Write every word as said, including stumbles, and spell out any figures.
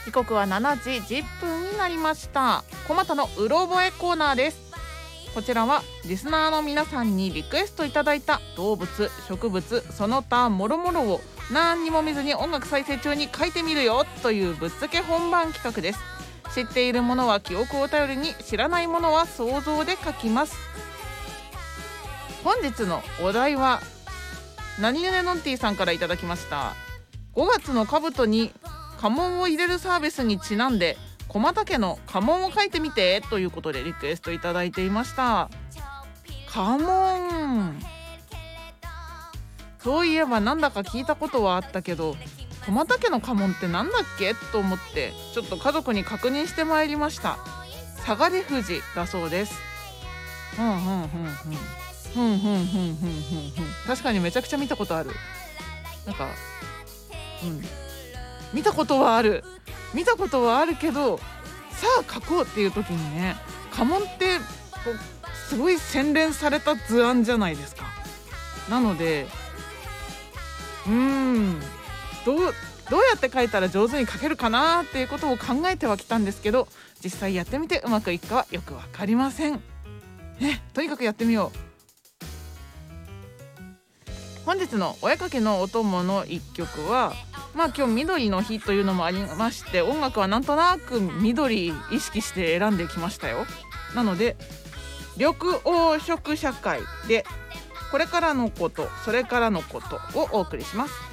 時刻はしちじじゅっぷんになりました。小俣のうろ覚えコーナーです。こちらはリスナーの皆さんにリクエストいただいた動物、植物、その他もろもろを何にも見ずに音楽再生中に書いてみるよというぶっつけ本番企画です。知っているものは記憶を頼りに、知らないものは想像で書きます。本日のお題は何ぬねのんてぃさんからいただきました。ごがつの兜に家紋を入れるサービスにちなんで小俣家の家紋を書いてみてということでリクエストいただいていました。家紋、そういえばなんだか聞いたことはあったけど、小俣家の家紋ってなんだっけと思ってちょっと家族に確認してまいりました。下がり富士だそうです。ふんふんふんふんふんふんふんふんふんふん、確かにめちゃくちゃ見たことある。なんかうん見たことはある見たことはあるけど、さあ書こうっていう時にね、家紋ってこうすごい洗練された図案じゃないですか。なのでうーんどうどうやって書いたら上手に書けるかなっていうことを考えてはきたんですけど、実際やってみてうまくいくかはよくわかりませんね。とにかくやってみよう。本日のお絵かきのお供のいっきょくは、まあ今日緑の日というのもありまして、音楽はなんとなく緑意識して選んできましたよ。なので緑黄色社会でこれからのこと、それからのことをお送りします。